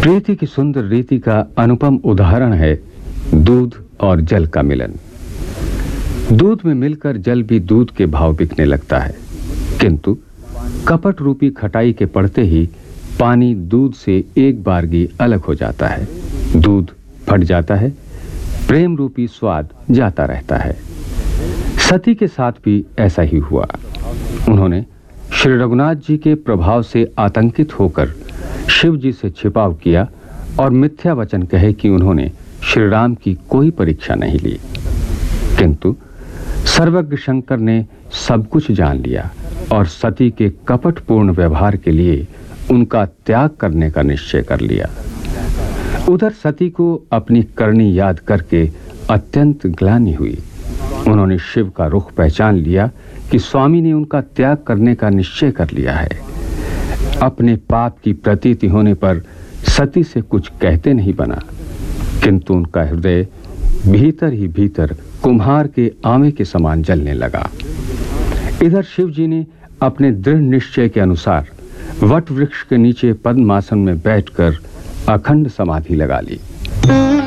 प्रीति की सुंदर रीति का अनुपम उदाहरण है दूध और जल का मिलन। दूध में मिलकर जल भी दूध के भाव बिकने लगता है, किंतु कपट रूपी खटाई के पड़ते ही पानी दूध से एक बारगी अलग हो जाता है। दूध फट जाता है, प्रेम रूपी स्वाद जाता रहता है। सती के साथ भी ऐसा ही हुआ। उन्होंने श्री रघुनाथ जी के प्रभाव से आतंकित होकर शिव जी से छिपाव किया और मिथ्या वचन कहे कि उन्होंने श्री राम की कोई परीक्षा नहीं ली, किंतु सर्वज्ञ शंकर ने सब कुछ जान लिया और सती के कपटपूर्ण व्यवहार के लिए उनका त्याग करने का निश्चय कर लिया। उधर सती को अपनी करनी याद करके अत्यंत ग्लानि हुई। उन्होंने शिव का रुख पहचान लिया कि स्वामी ने उनका त्याग करने का निश्चय कर लिया है। अपने पाप की प्रतीति होने पर सती से कुछ कहते नहीं बना, किंतु उनका हृदय भीतर ही भीतर कुम्हार के आमे के समान जलने लगा। इधर शिव जी ने अपने दृढ़ निश्चय के अनुसार वट वृक्ष के नीचे पद्मासन में बैठकर अखंड समाधि लगा ली।